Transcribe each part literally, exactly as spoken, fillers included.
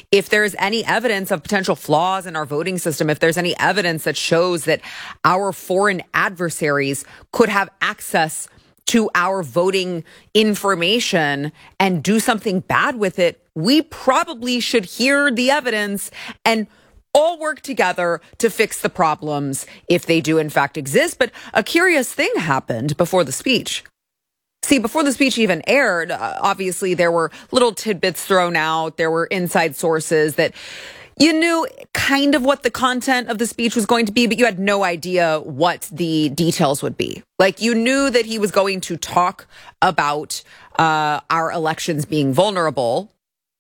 if there's any evidence of potential flaws in our voting system, if there's any evidence that shows that our foreign adversaries could have access to our voting information and do something bad with it, we probably should hear the evidence and all work together to fix the problems if they do in fact exist. But a curious thing happened before the speech. See, before the speech even aired, uh, obviously there were little tidbits thrown out. There were inside sources that you knew kind of what the content of the speech was going to be, but you had no idea what the details would be. Like, you knew that he was going to talk about uh, our elections being vulnerable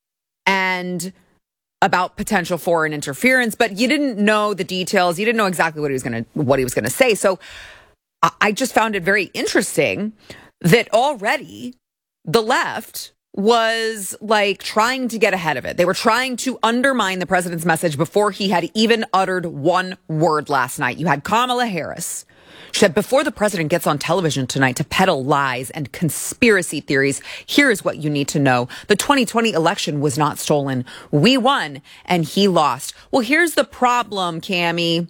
and about potential foreign interference, but you didn't know the details. You didn't know exactly what he was going to what he was going to say. So I just found it very interesting that already the left was like trying to get ahead of it. They were trying to undermine the president's message before he had even uttered one word last night. You had Kamala Harris. She said, before the president gets on television tonight to peddle lies and conspiracy theories, here is what you need to know. The twenty twenty election was not stolen. We won and he lost. Well, here's the problem, Cammie.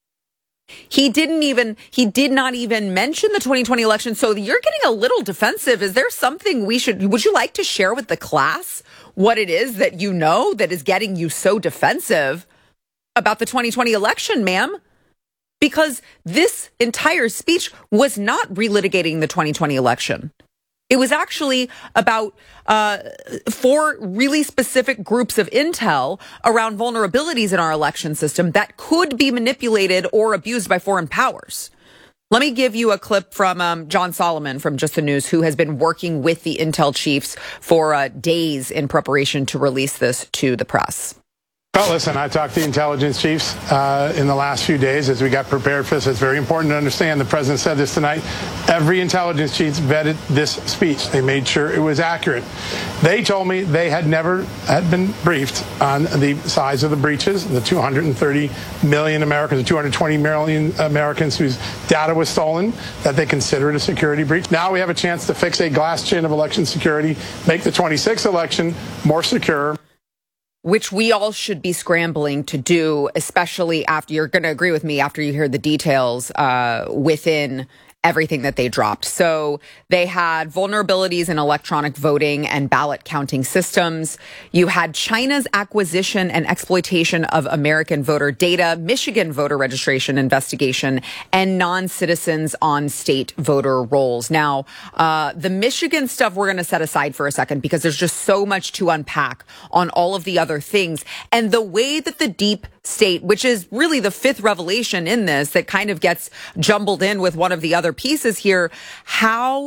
He didn't even, he did not even mention the twenty twenty election. So you're getting a little defensive. Is there something we should, would you like to share with the class what it is that you know that is getting you so defensive about the twenty twenty election, ma'am? Because this entire speech was not relitigating the twenty twenty election. It was actually about uh, four really specific groups of intel around vulnerabilities in our election system that could be manipulated or abused by foreign powers. Let me give you a clip from um, John Solomon from Just the News, who has been working with the intel chiefs for uh, days in preparation to release this to the press. Well, listen, I talked to the intelligence chiefs uh, in the last few days as we got prepared for this. It's very important to understand, the president said this tonight, every intelligence chief vetted this speech. They made sure it was accurate. They told me they had never had been briefed on the size of the breaches, the two hundred thirty million Americans, the two hundred twenty million Americans whose data was stolen, that they consider it a security breach. Now we have a chance to fix a glass chain of election security, make the twenty-sixth election more secure. Which we all should be scrambling to do, especially after, you're going to agree with me, after you hear the details uh, within everything that they dropped. So they had vulnerabilities in electronic voting and ballot counting systems. You had China's acquisition and exploitation of American voter data, Michigan voter registration investigation, and non-citizens on state voter rolls. Now, uh, the Michigan stuff we're going to set aside for a second because there's just so much to unpack on all of the other things. And the way that the deep state, which is really the fifth revelation in this that kind of gets jumbled in with one of the other pieces here, how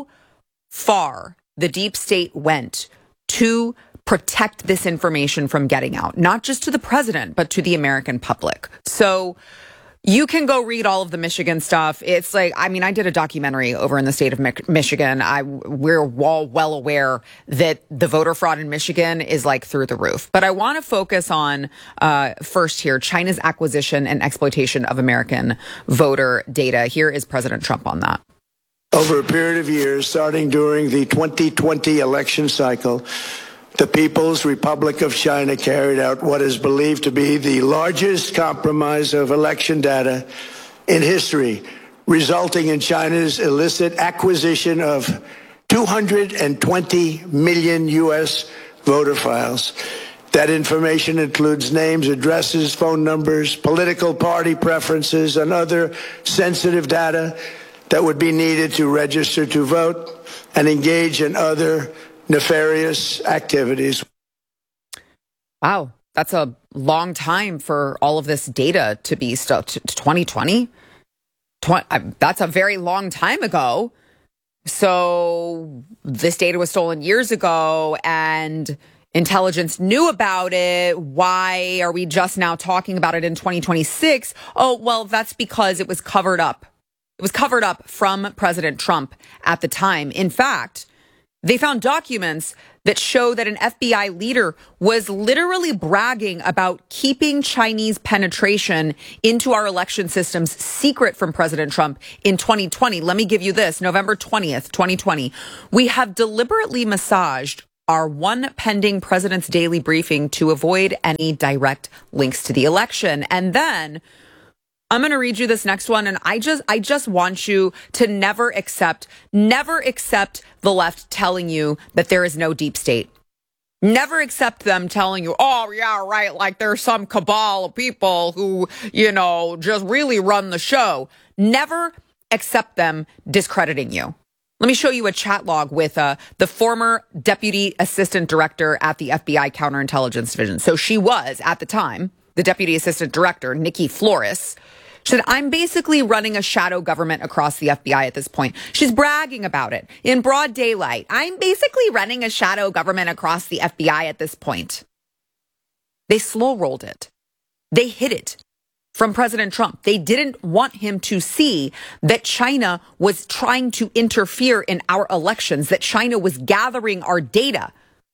far the deep state went to protect this information from getting out, not just to the president, but to the American public. So you can go read all of the Michigan stuff. It's like, I mean, I did a documentary over in the state of Mi- Michigan. I, we're all well aware that the voter fraud in Michigan is like through the roof. But I want to focus on, uh, first here, China's acquisition and exploitation of American voter data. Here is President Trump on that. Over a period of years, starting during the twenty twenty election cycle, the People's Republic of China carried out what is believed to be the largest compromise of election data in history, resulting in China's illicit acquisition of two hundred twenty million U S voter files. That information includes names, addresses, phone numbers, political party preferences, and other sensitive data that would be needed to register to vote and engage in other nefarious activities. Wow, that's a long time for all of this data to be stuck to twenty twenty. That's a very long time ago. So this data was stolen years ago and intelligence knew about it. Why are we just now talking about it in twenty twenty-six? Oh, well, that's because it was covered up. It was covered up from President Trump at the time. In fact, they found documents that show that an F B I leader was literally bragging about keeping Chinese penetration into our election systems secret from President Trump in twenty twenty. Let me give you this. November twentieth, twenty twenty. We have deliberately massaged our one pending President's Daily Briefing to avoid any direct links to the election. And then I'm going to read you this next one. And I just, I just want you to never accept, never accept the left telling you that there is no deep state. Never accept them telling you, oh, yeah, right, like there's some cabal of people who, you know, just really run the show. Never accept them discrediting you. Let me show you a chat log with uh, the former deputy assistant director at the F B I Counterintelligence Division. So she was, at the time, the deputy assistant director, Nikki Flores. She said, I'm basically running a shadow government across the F B I at this point. She's bragging about it in broad daylight. I'm basically running a shadow government across the F B I at this point. They slow rolled it. They hid it from President Trump. They didn't want him to see that China was trying to interfere in our elections, that China was gathering our data.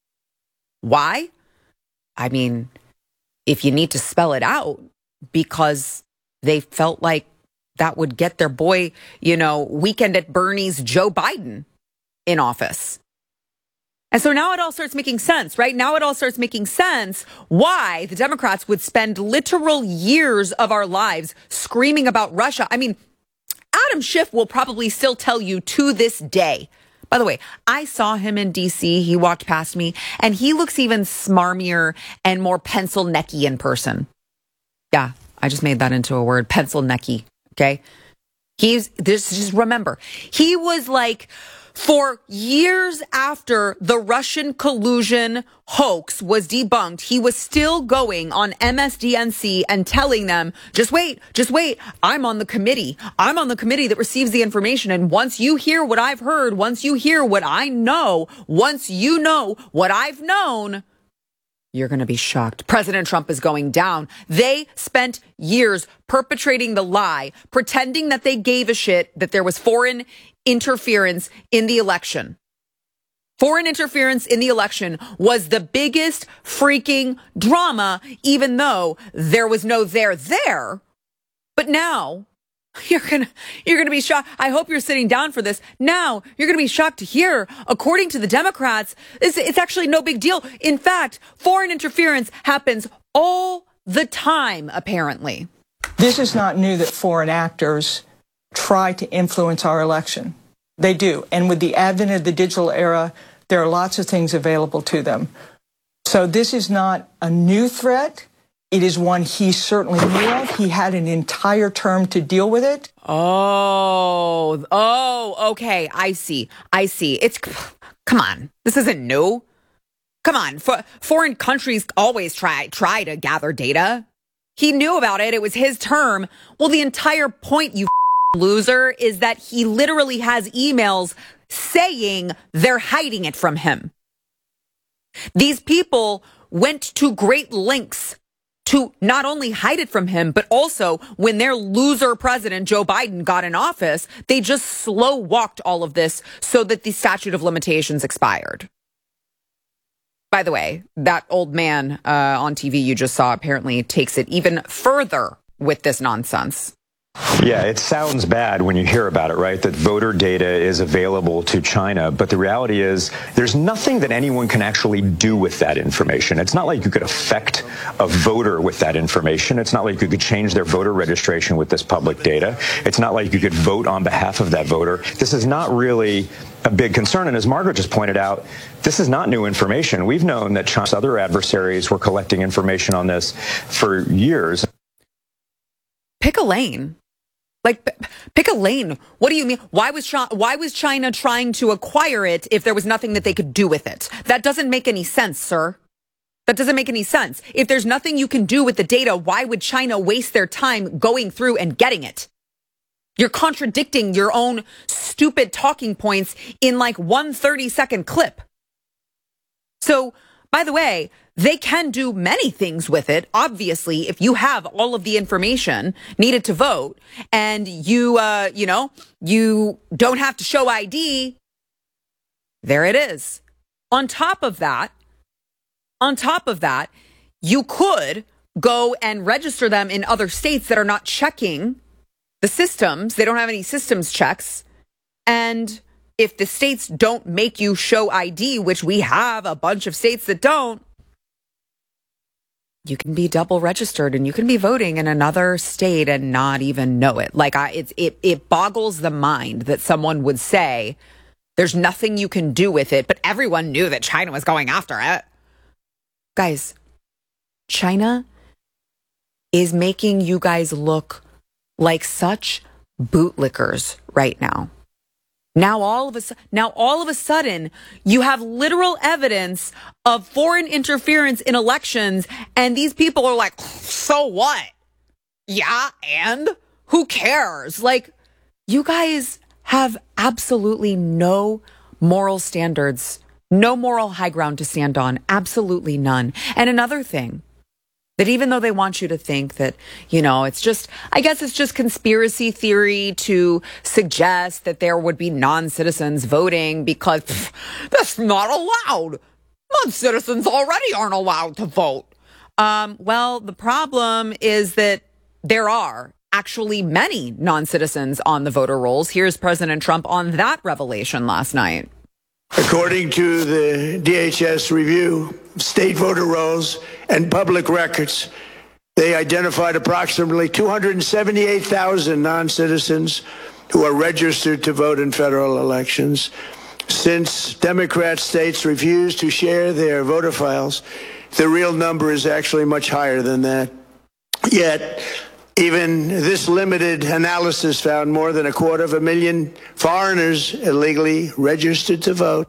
Why? I mean, if you need to spell it out, because they felt like that would get their boy, you know, Weekend at Bernie's Joe Biden in office. And so now it all starts making sense, right? Now it all starts making sense why the Democrats would spend literal years of our lives screaming about Russia. I mean, Adam Schiff will probably still tell you to this day. By the way, I saw him in D C. He walked past me, and he looks even smarmier and more pencil necky in person. Yeah, I just made that into a word, pencil necky. Okay. He's this, just remember, he was like, for years after the Russian collusion hoax was debunked, he was still going on M S D N C and telling them, just wait, just wait. I'm on the committee. I'm on the committee that receives the information. And once you hear what I've heard, once you hear what I know, once you know what I've known, you're going to be shocked. President Trump is going down. They spent years perpetrating the lie, pretending that they gave a shit, that there was foreign interference in the election. Foreign interference in the election was the biggest freaking drama, even though there was no there there. But now you're gonna you're gonna be shocked. I hope you're sitting down for this. Now you're gonna be shocked to hear, according to the Democrats, it's, it's actually no big deal. In fact, foreign interference happens all the time, apparently. This is not new that foreign actors try to influence our election. They do. And with the advent of the digital era, there are lots of things available to them. So this is not a new threat. It is one he certainly knew of. He had an entire term to deal with it. Oh, oh, okay. I see. I see. It's, come on. This isn't new. Come on. For, foreign countries always try, try to gather data. He knew about it. It was his term. Well, the entire point, you loser, is that he literally has emails saying they're hiding it from him. These people went to great lengths to not only hide it from him, but also when their loser president, Joe Biden, got in office, they just slow walked all of this so that the statute of limitations expired. By the way, that old man uh, on T V you just saw apparently takes it even further with this nonsense. Yeah, it sounds bad when you hear about it, right? That voter data is available to China. But the reality is there's nothing that anyone can actually do with that information. It's not like you could affect a voter with that information. It's not like you could change their voter registration with this public data. It's not like you could vote on behalf of that voter. This is not really a big concern. And as Margaret just pointed out, this is not new information. We've known that China's other adversaries were collecting information on this for years. Pick a lane. Like, pick a lane. What do you mean? Why was China, why was China trying to acquire it if there was nothing that they could do with it? That doesn't make any sense, sir. That doesn't make any sense. If there's nothing you can do with the data, why would China waste their time going through and getting it? You're contradicting your own stupid talking points in like one thirty second clip. So, by the way, they can do many things with it. Obviously, if you have all of the information needed to vote and you, uh, you know, you don't have to show I D, there it is. On top of that, on top of that, you could go and register them in other states that are not checking the systems. They don't have any systems checks. And if the states don't make you show I D, which we have a bunch of states that don't, you can be double registered and you can be voting in another state and not even know it. Like I, it's, it, it boggles the mind that someone would say there's nothing you can do with it, but everyone knew that China was going after it. Guys, China is making you guys look like such bootlickers right now. Now all of a now all of a sudden you have literal evidence of foreign interference in elections, and these people are like, so what? Yeah, and who cares? Like, you guys have absolutely no moral standards, no moral high ground to stand on, absolutely none. And another thing, that even though they want you to think that, you know, it's just, I guess it's just conspiracy theory to suggest that there would be non-citizens voting because pff, that's not allowed. Non-citizens already aren't allowed to vote. Um, well, the problem is that there are actually many non-citizens on the voter rolls. Here's President Trump on that revelation last night. According to the D H S review, state voter rolls and public records, they identified approximately two hundred seventy-eight thousand non-citizens who are registered to vote in federal elections. Since Democrat states refuse to share their voter files, the real number is actually much higher than that. Yet, even this limited analysis found more than a quarter of a million foreigners illegally registered to vote.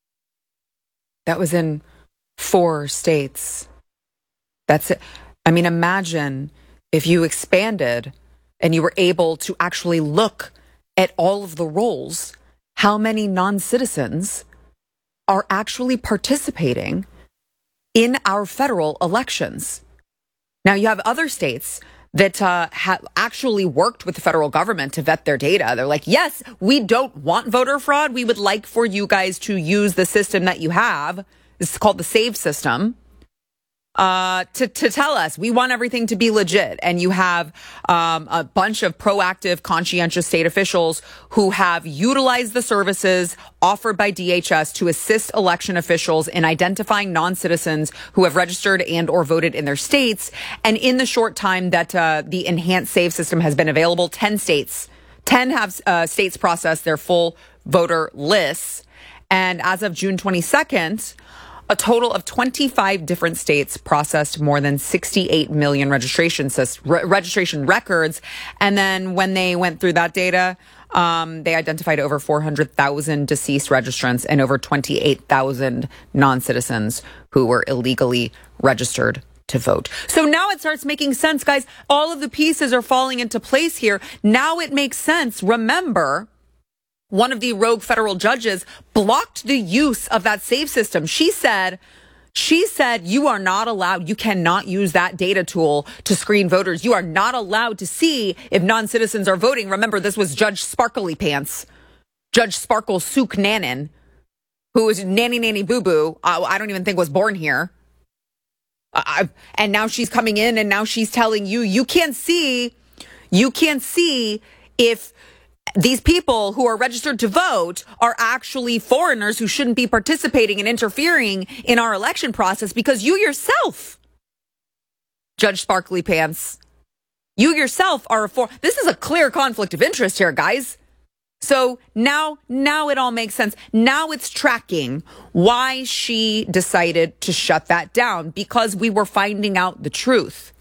That was in four states. That's it. I mean, imagine if you expanded and you were able to actually look at all of the rolls, how many non-citizens are actually participating in our federal elections. Now, you have other states that uh, have actually worked with the federal government to vet their data. They're like, yes, we don't want voter fraud. We would like for you guys to use the system that you have. This is called the SAVE system. Uh, to, to tell us we want everything to be legit. And you have um, a bunch of proactive, conscientious state officials who have utilized the services offered by D H S to assist election officials in identifying non-citizens who have registered and or voted in their states. And in the short time that uh, the enhanced SAVE system has been available, ten states, ten have uh, states processed their full voter lists. And as of June twenty-second, a total of twenty-five different states processed more than sixty-eight million registration re- registration records. And then when they went through that data, um, they identified over four hundred thousand deceased registrants and over twenty-eight thousand non-citizens who were illegally registered to vote. So now it starts making sense, guys. All of the pieces are falling into place here. Now it makes sense. Remember, one of the rogue federal judges blocked the use of that SAVE system. She said, she said, you are not allowed, you cannot use that data tool to screen voters. You are not allowed to see if non-citizens are voting. Remember, this was Judge Sparkly Pants, Judge Sparkle Sook Nanan, who was Nanny Nanny Boo Boo. Uh, I don't even think was born here. Uh, and now she's coming in and now she's telling you, you can't see, you can't see if these people who are registered to vote are actually foreigners who shouldn't be participating and interfering in our election process because you yourself, Judge Sparkly Pants, you yourself are a for. This is a clear conflict of interest here, guys. So now, now it all makes sense. Now it's tracking why she decided to shut that down, because we were finding out the truth.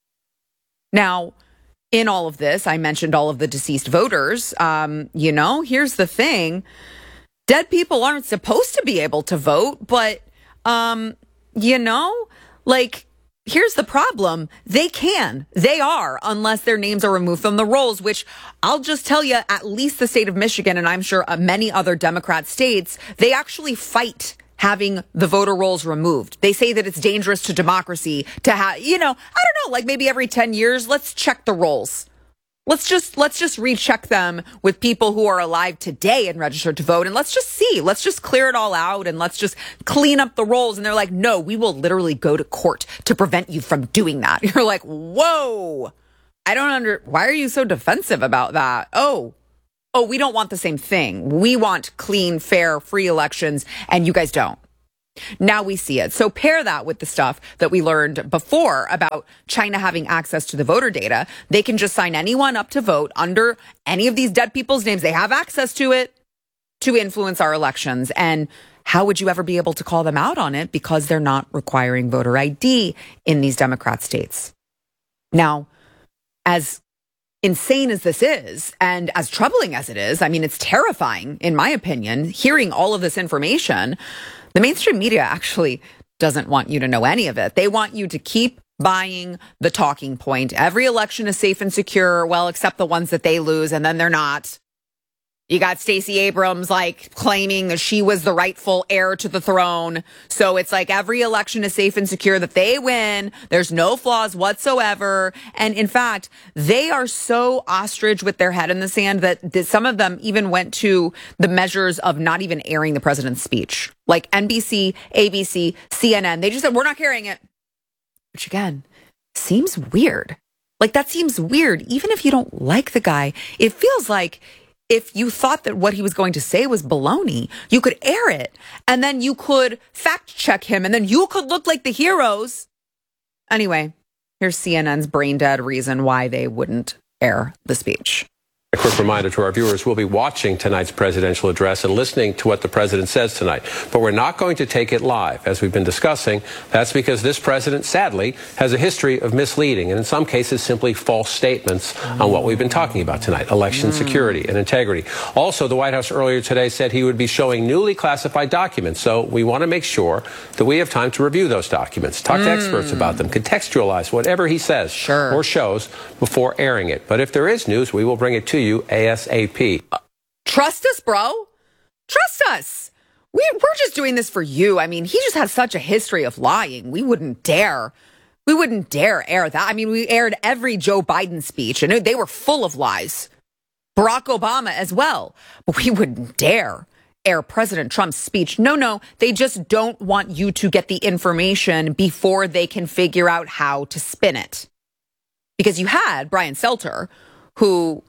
Now, in all of this, I mentioned all of the deceased voters. Um, you know, here's the thing. Dead people aren't supposed to be able to vote, but, um, you know, like, here's the problem. They can. They are, unless their names are removed from the rolls, which I'll just tell you, at least the state of Michigan, and I'm sure uh, many other Democrat states, they actually fight having the voter rolls removed. They say that it's dangerous to democracy to have, you know, I don't know, like maybe every ten years, let's check the rolls. Let's just, let's just recheck them with people who are alive today and registered to vote. And let's just see, let's just clear it all out and let's just clean up the rolls. And they're like, no, we will literally go to court to prevent you from doing that. You're like, whoa, I don't under, why are you so defensive about that? Oh, oh, we don't want the same thing. We want clean, fair, free elections, and you guys don't. Now we see it. So pair that with the stuff that we learned before about China having access to the voter data. They can just sign anyone up to vote under any of these dead people's names. They have access to it to influence our elections. And how would you ever be able to call them out on it? Because they're not requiring voter I D in these Democrat states. Now, as insane as this is, and as troubling as it is, I mean, it's terrifying, in my opinion, hearing all of this information. The mainstream media actually doesn't want you to know any of it. They want you to keep buying the talking point. Every election is safe and secure, well, except the ones that they lose, and then they're not. You got Stacey Abrams, like, claiming that she was the rightful heir to the throne. So it's like every election is safe and secure, that they win. There's no flaws whatsoever. And in fact, they are so ostrich with their head in the sand that, that some of them even went to the measures of not even airing the president's speech. Like N B C, A B C, C N N. They just said, we're not carrying it. Which again, seems weird. Like, that seems weird. Even if you don't like the guy, it feels like if you thought that what he was going to say was baloney, you could air it, and then you could fact check him, and then you could look like the heroes. Anyway, here's C N N's brain dead reason why they wouldn't air the speech. A quick reminder to our viewers, we'll be watching tonight's presidential address and listening to what the president says tonight. But we're not going to take it live, as we've been discussing. That's because this president, sadly, has a history of misleading and in some cases simply false statements mm. on what we've been talking about tonight, election mm. security and integrity. Also, the White House earlier today said he would be showing newly classified documents. So we want to make sure that we have time to review those documents, talk mm. to experts about them, contextualize whatever he says sure. or shows before airing it. But if there is news, we will bring it to you you ASAP. Uh, trust us, bro. Trust us. We, we're just doing this for you. I mean, he just has such a history of lying. We wouldn't dare. We wouldn't dare air that. I mean, we aired every Joe Biden speech, and they were full of lies. Barack Obama as well. But we wouldn't dare air President Trump's speech. No, no. They just don't want you to get the information before they can figure out how to spin it. Because you had Brian Stelter, who,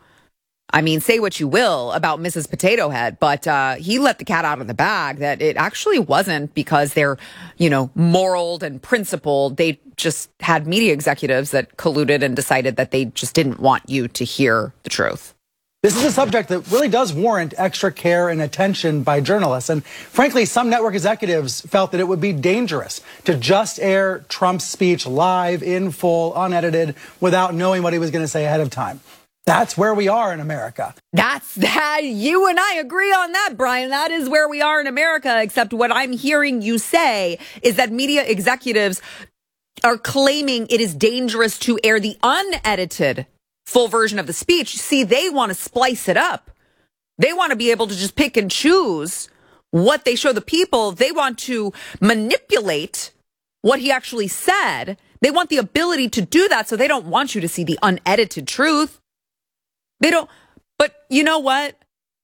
I mean, say what you will about Missus Potato Head, but uh, he let the cat out of the bag that it actually wasn't because they're, you know, moral and principled. They just had media executives that colluded and decided that they just didn't want you to hear the truth. This is a subject that really does warrant extra care and attention by journalists. And frankly, some network executives felt that it would be dangerous to just air Trump's speech live, in full, unedited, without knowing what he was going to say ahead of time. That's where we are in America. That's that. You and I agree on that, Brian. That is where we are in America, except what I'm hearing you say is that media executives are claiming it is dangerous to air the unedited full version of the speech. See, they want to splice it up. They want to be able to just pick and choose what they show the people. They want to manipulate what he actually said. They want the ability to do that, so they don't want you to see the unedited truth. They don't, but you know what?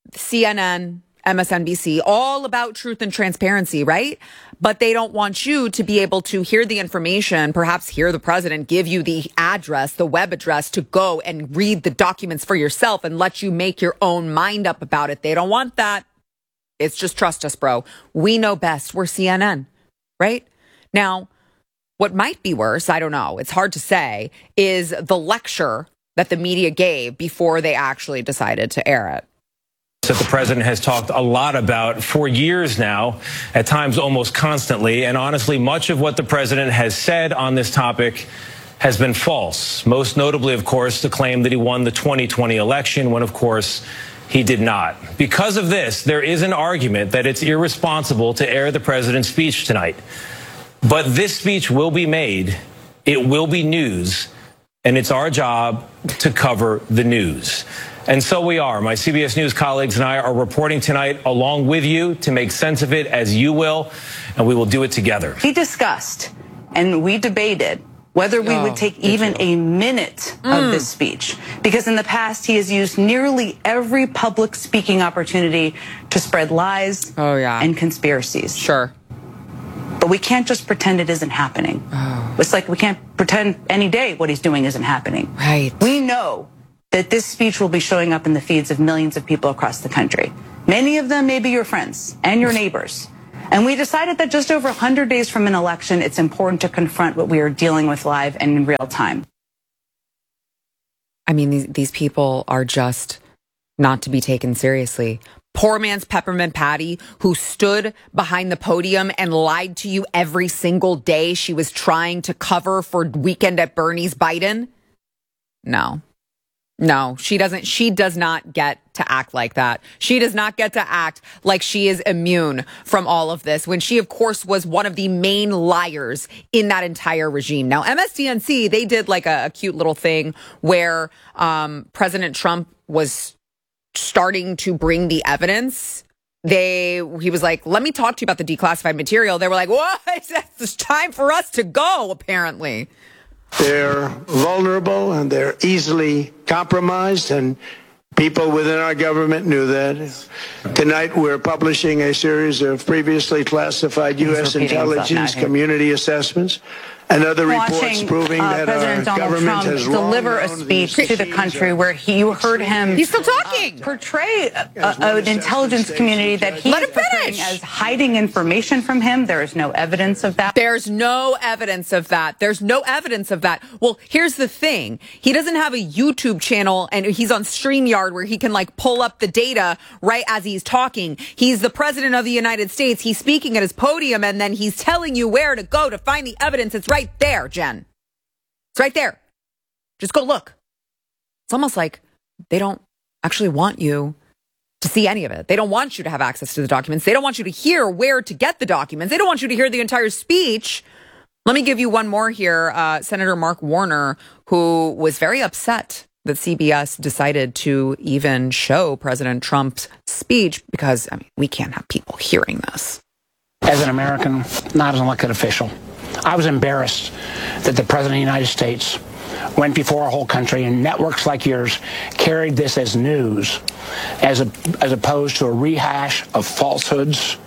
C N N, M S N B C, all about truth and transparency, right? But they don't want you to be able to hear the information, perhaps hear the president give you the address, the web address to go and read the documents for yourself and let you make your own mind up about it. They don't want that. It's just trust us, bro. We know best. We're C N N, right? Now, what might be worse, I don't know, it's hard to say, is the lecture that the media gave before they actually decided to air it. That the president has talked a lot about for years now, at times almost constantly. And honestly, much of what the president has said on this topic has been false. Most notably, of course, the claim that he won the twenty twenty election when, of course, he did not. Because of this, there is an argument that it's irresponsible to air the president's speech tonight. But this speech will be made. It will be news. And it's our job to cover the news. And so we are. My C B S News colleagues and I are reporting tonight along with you to make sense of it as you will, and we will do it together. We discussed and we debated whether we oh, would take even you? a minute mm. of this speech, because in the past he has used nearly every public speaking opportunity to spread lies oh, yeah. and conspiracies. Sure. But we can't just pretend it isn't happening. Oh. It's like we can't pretend any day what he's doing isn't happening. Right. We know that this speech will be showing up in the feeds of millions of people across the country. Many of them may be your friends and your neighbors. And we decided that just over one hundred days from an election, it's important to confront what we are dealing with live and in real time. I mean, these, these people are just not to be taken seriously. Poor man's Peppermint Patty, who stood behind the podium and lied to you every single day she was trying to cover for Weekend at Bernie's Biden. No. No, she doesn't. She does not get to act like that. She does not get to act like she is immune from all of this when she, of course, was one of the main liars in that entire regime. Now, M S D N C, they did like a, a cute little thing where um, President Trump was starting to bring the evidence. They, he was like, let me talk to you about the declassified material. They were like, what? It's time for us to go, apparently. They're vulnerable and they're easily compromised, and people within our government knew that. Tonight we're publishing a series of previously classified U S intelligence community assessments and other reports Watching, proving uh, that President our Donald government Trump has deliver a speech to the country where he, you heard him He's still talking. Uh, portray a, a, an intelligence community that he Let is him portraying finish. as hiding information from him. There is no evidence of that. There's no evidence of that. There's no evidence of that. Well, here's the thing. He doesn't have a YouTube channel and he's on StreamYard where he can like pull up the data right as he's talking. He's the president of the United States. He's speaking at his podium and then he's telling you where to go to find the evidence. It's right there, Jen. It's right there. Just go look. It's almost like they don't actually want you to see any of it. They don't want you to have access to the documents. They don't want you to hear where to get the documents. They don't want you to hear the entire speech. Let me give you one more here. Uh, Senator Mark Warner, who was very upset that C B S decided to even show President Trump's speech because, I mean, we can't have people hearing this. As an American, not as an elected official, I was embarrassed that the President of the United States went before our whole country and networks like yours carried this as news, as, a, as opposed to a rehash of falsehoods.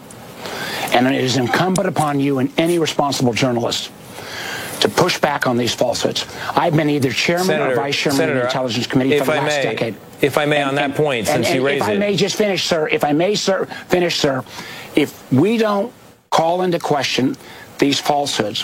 And it is incumbent upon you and any responsible journalist to push back on these falsehoods. I've been either chairman Senator, or vice chairman Senator, of the Intelligence Committee for the I last may, decade. If I may, and, on that and, point, and, since and you raised if I it. may just finish, sir, if I may sir, finish, sir, if we don't call into question these falsehoods.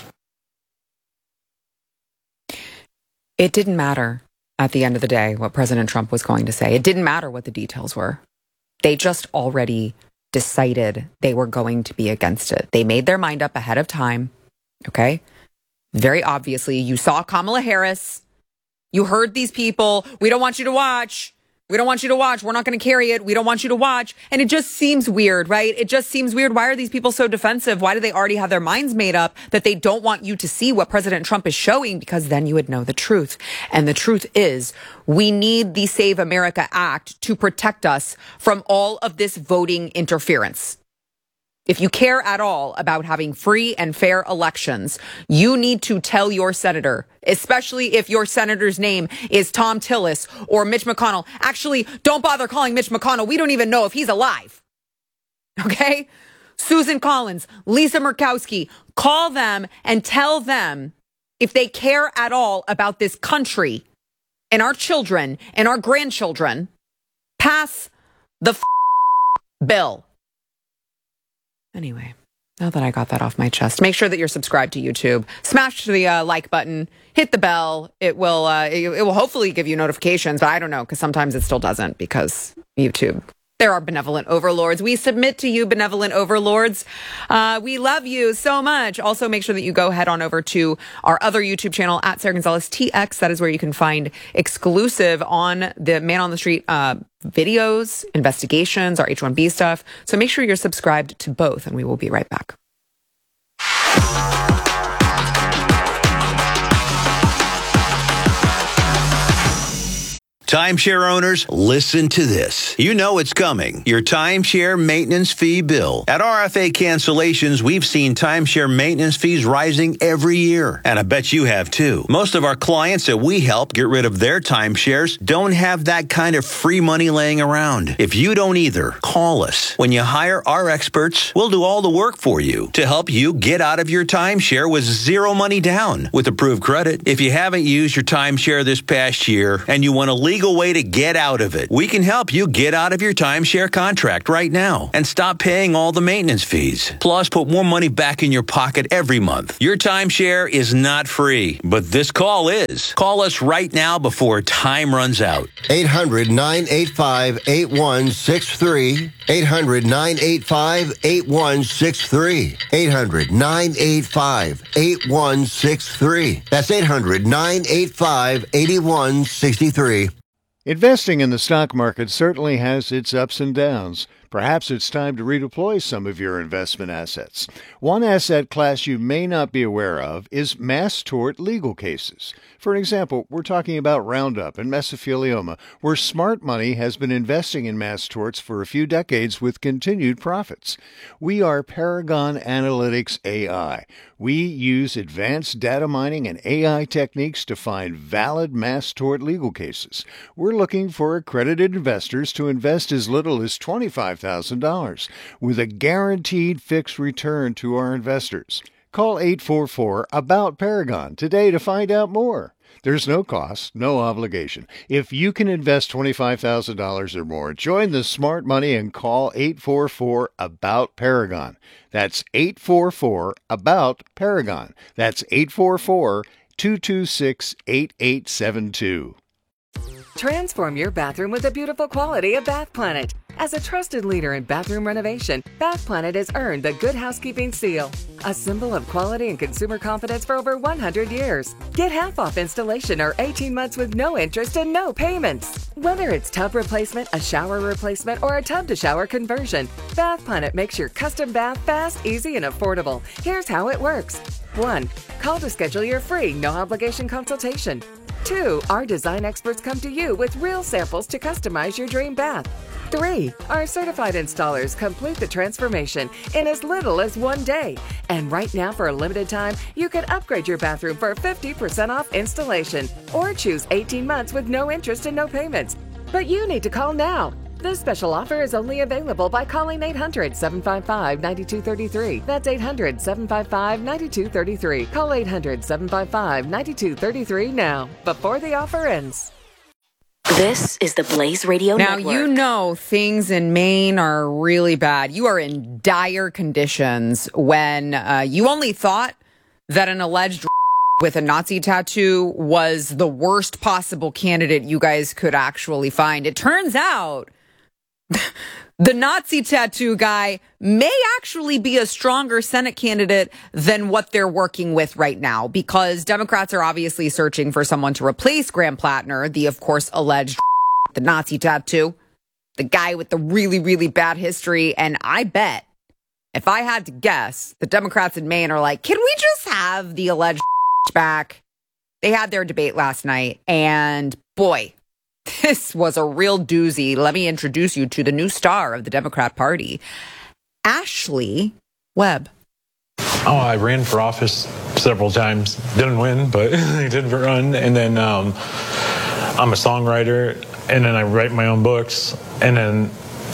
It didn't matter at the end of the day what President Trump was going to say. It didn't matter what the details were. They just already decided they were going to be against it. They made their mind up ahead of time. Okay? Very obviously, you saw Kamala Harris. You heard these people. We don't want you to watch. We don't want you to watch. We're not going to carry it. We don't want you to watch. And it just seems weird, right? It just seems weird. Why are these people so defensive? Why do they already have their minds made up that they don't want you to see what President Trump is showing? Because then you would know the truth. And the truth is, we need the Save America Act to protect us from all of this voting interference. If you care at all about having free and fair elections, you need to tell your senator, especially if your senator's name is Tom Tillis or Mitch McConnell. Actually, don't bother calling Mitch McConnell. We don't even know if he's alive. Okay? Susan Collins, Lisa Murkowski, call them and tell them if they care at all about this country and our children and our grandchildren, pass the f- bill. Anyway, now that I got that off my chest, make sure that you're subscribed to YouTube. Smash the uh, like button, hit the bell. It will uh, it, it will hopefully give you notifications, but I don't know, because sometimes it still doesn't, because YouTube. There are benevolent overlords. We submit to you, benevolent overlords. Uh, we love you so much. Also, make sure that you go head on over to our other YouTube channel at Sarah Gonzalez T X. That is where you can find exclusive on the Man on the Street uh, videos, investigations, our H one B stuff. So make sure you're subscribed to both, and we will be right back. Timeshare owners, listen to this. You know it's coming. Your timeshare maintenance fee bill. At R F A Cancellations, we've seen timeshare maintenance fees rising every year. And I bet you have too. Most of our clients that we help get rid of their timeshares don't have that kind of free money laying around. If you don't either, call us. When you hire our experts, we'll do all the work for you to help you get out of your timeshare with zero money down with approved credit. If you haven't used your timeshare this past year and you want to legally legal way to get out of it. We can help you get out of your timeshare contract right now and stop paying all the maintenance fees. Plus, put more money back in your pocket every month. Your timeshare is not free, but this call is. Call us right now before time runs out. eight hundred, nine eight five, eight one six three. eight hundred, nine eight five, eight one six three. eight hundred, nine eight five, eight one six three. That's eight hundred, nine eight five, eight one six three. Investing in the stock market certainly has its ups and downs. Perhaps it's time to redeploy some of your investment assets. One asset class you may not be aware of is mass tort legal cases. For example, we're talking about Roundup and mesothelioma, where smart money has been investing in mass torts for a few decades with continued profits. We are Paragon Analytics A I. We use advanced data mining and A I techniques to find valid mass tort legal cases. We're looking for accredited investors to invest as little as twenty-five thousand dollars with a guaranteed fixed return to our investors. Call eight four four, ABOUT Paragon today to find out more. There's no cost, no obligation. If you can invest twenty-five thousand dollars or more, join the smart money and call eight four four, ABOUT Paragon. That's eight four four, ABOUT Paragon. That's eight four four, two two six, eight eight seven two. Transform your bathroom with the beautiful quality of Bath Planet. As a trusted leader in bathroom renovation, Bath Planet has earned the Good Housekeeping seal, a symbol of quality and consumer confidence for over one hundred years. Get half off installation or eighteen months with no interest and no payments. Whether it's tub replacement, a shower replacement, or a tub-to-shower conversion, Bath Planet makes your custom bath fast, easy, and affordable. Here's how it works. one. Call to schedule your free, no-obligation consultation. two. Our design experts come to you with real samples to customize your dream bath. three. Our certified installers complete the transformation in as little as one day. And right now, for a limited time, you can upgrade your bathroom for fifty percent off installation or choose eighteen months with no interest and no payments. But you need to call now. This special offer is only available by calling eight hundred, seven five five, nine two three three. That's eight hundred, seven five five, nine two three three. Call eight hundred, seven five five, nine two three three now, before the offer ends. This is the Blaze Radio now, Network. You know things in Maine are really bad. You are in dire conditions when uh, you only thought that an alleged with a Nazi tattoo was the worst possible candidate you guys could actually find. It turns out the Nazi tattoo guy may actually be a stronger Senate candidate than what they're working with right now, because Democrats are obviously searching for someone to replace Graham Plattner, the, of course, alleged the Nazi tattoo, the guy with the really, really bad history. And I bet, if I had to guess, the Democrats in Maine are like, can we just have the alleged back? They had their debate last night, and boy, this was a real doozy. Let me introduce you to the new star of the Democrat Party, Ashley Webb. Oh, I ran for office several times. Didn't win, but I did run. And then um, I'm a songwriter, and then I write my own books. And then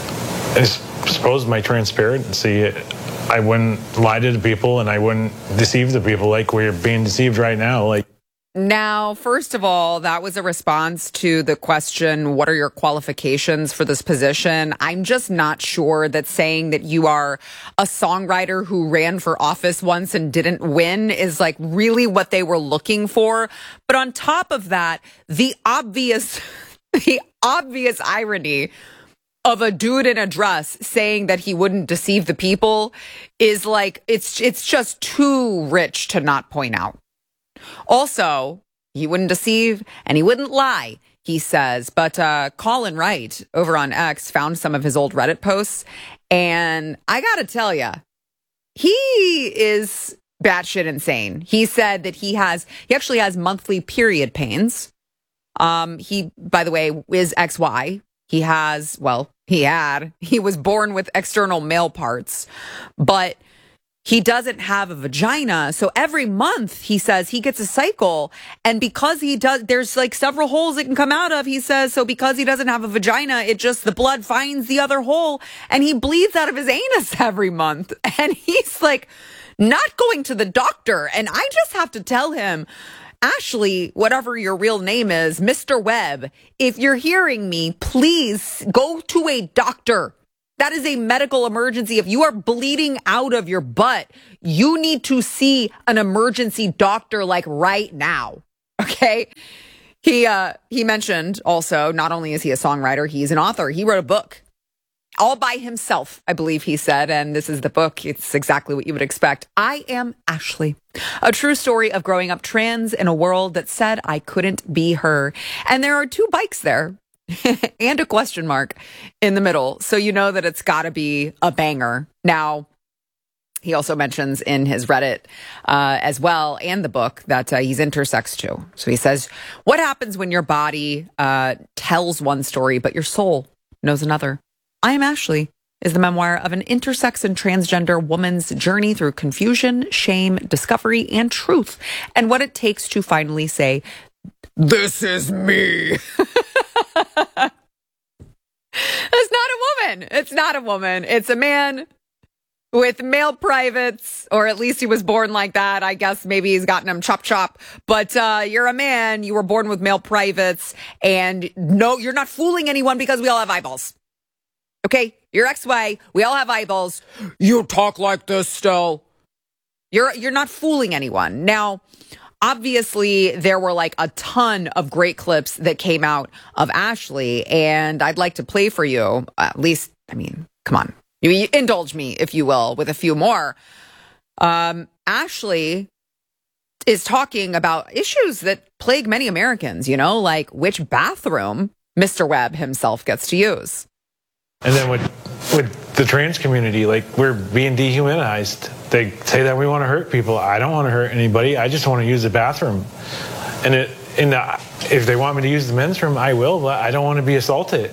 I suppose my transparency, I wouldn't lie to the people, and I wouldn't deceive the people like we're being deceived right now. Like. Now, first of all, that was a response to the question, what are your qualifications for this position? I'm just not sure that saying that you are a songwriter who ran for office once and didn't win is like really what they were looking for. But on top of that, the obvious, the obvious irony of a dude in a dress saying that he wouldn't deceive the people is like, it's, it's just too rich to not point out. Also, he wouldn't deceive and he wouldn't lie, he says. But uh, Colin Wright over on X found some of his old Reddit posts. And I got to tell you, he is batshit insane. He said that he has, he actually has monthly period pains. Um, he, by the way, is X Y. He has, well, he had, he was born with external male parts, but he doesn't have a vagina. So every month, he says, he gets a cycle. And because he does, there's like several holes it can come out of, he says. So because he doesn't have a vagina, it just, the blood finds the other hole and he bleeds out of his anus every month. And he's like not going to the doctor. And I just have to tell him, Ashley, whatever your real name is, Mister Webb, if you're hearing me, please go to a doctor. That is a medical emergency. If you are bleeding out of your butt, you need to see an emergency doctor like right now. Okay? He uh he mentioned also, not only is he a songwriter, he's an author. He wrote a book all by himself, I believe he said, and this is the book. It's exactly what you would expect. I Am Ashley, a true story of growing up trans in a world that said I couldn't be her. And there are two bikes there and a question mark in the middle. So you know that it's got to be a banger. Now, he also mentions in his Reddit uh, as well and the book that uh, he's intersex too. So he says, what happens when your body uh, tells one story, but your soul knows another? I Am Ashley is the memoir of an intersex and transgender woman's journey through confusion, shame, discovery, and truth, and what it takes to finally say, this is me. It's not a woman. It's not a woman. It's a man with male privates, or at least he was born like that. I guess maybe he's gotten them chop chop. But uh, you're a man. You were born with male privates. And no, you're not fooling anyone because we all have eyeballs. Okay? You're X Y. We all have eyeballs. You talk like this still. You're you're not fooling anyone. Now, obviously, there were like a ton of great clips that came out of Ashley, and I'd like to play for you. At least, I mean, come on. You, you indulge me, if you will, with a few more. Um, Ashley is talking about issues that plague many Americans, you know, like which bathroom Mister Webb himself gets to use. And then with with the trans community, like, we're being dehumanized. They say that we want to hurt people. I don't want to hurt anybody. I just want to use the bathroom. And it, in the, if they want me to use the men's room, I will, but I don't want to be assaulted.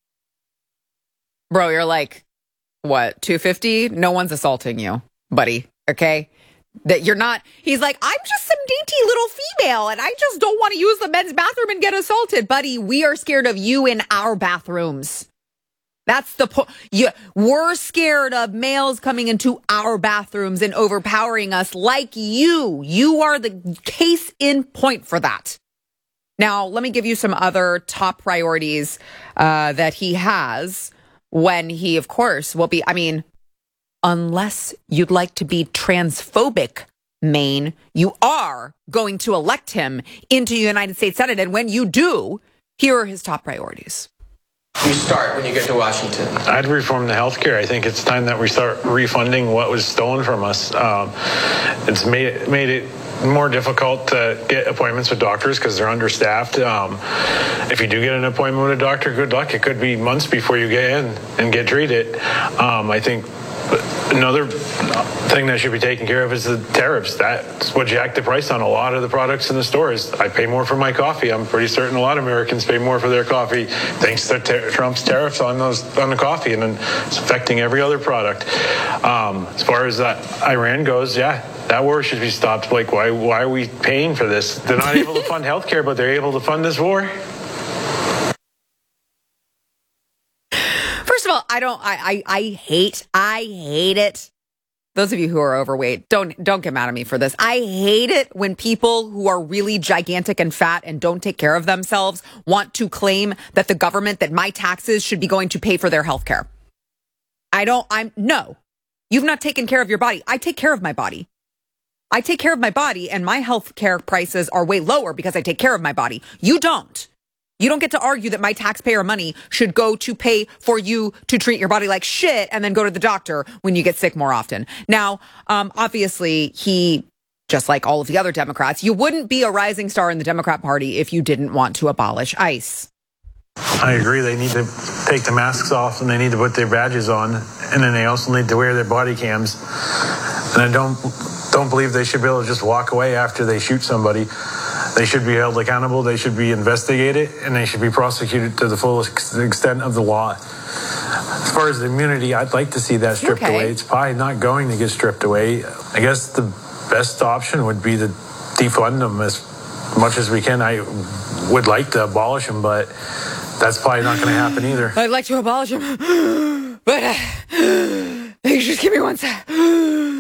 Bro, you're like, what, two fifty? No one's assaulting you, buddy, okay? That you're not, he's like, I'm just some dainty little female, and I just don't want to use the men's bathroom and get assaulted. Buddy, we are scared of you in our bathrooms. That's the point. Yeah, we're scared of males coming into our bathrooms and overpowering us like you. You are the case in point for that. Now, let me give you some other top priorities uh, that he has when he, of course, will be, I mean, unless you'd like to be transphobic, Maine, you are going to elect him into the United States Senate. And when you do, here are his top priorities. You start when you get to Washington. I'd reform the health care. I think it's time that we start refunding what was stolen from us. Um, it's made it, made it more difficult to get appointments with doctors because they're understaffed. Um, if you do get an appointment with a doctor, good luck. It could be months before you get in and get treated. Um, I think another thing that should be taken care of is the tariffs. That's what jacked the price on a lot of the products in the stores. I pay more for my coffee. I'm pretty certain a lot of Americans pay more for their coffee thanks to ter- Trump's tariffs on those on the coffee, and then it's affecting every other product. Um, as far as that Iran goes, yeah, that war should be stopped. Like, why why are we paying for this? They're not able to fund healthcare, but they're able to fund this war. First of all, I don't, I, I, I hate, I hate it. Those of you who are overweight, don't, don't get mad at me for this. I hate it when people who are really gigantic and fat and don't take care of themselves want to claim that the government, that my taxes should be going to pay for their health care. I don't, I'm, no, you've not taken care of your body. I take care of my body. I take care of my body, and my health care prices are way lower because I take care of my body. You don't. You don't get to argue that my taxpayer money should go to pay for you to treat your body like shit and then go to the doctor when you get sick more often. Now, um, obviously, he, just like all of the other Democrats, you wouldn't be a rising star in the Democrat Party if you didn't want to abolish ICE. I agree. They need to take the masks off and they need to put their badges on. And then they also need to wear their body cams. And I don't, don't believe they should be able to just walk away after they shoot somebody. They should be held accountable, they should be investigated, and they should be prosecuted to the fullest extent of the law. As far as the immunity, I'd like to see that stripped okay. away. It's probably not going to get stripped away. I guess the best option would be to defund them as much as we can. I would like to abolish them, but that's probably not going to happen either. I'd like to abolish them, but uh, just give me one sec.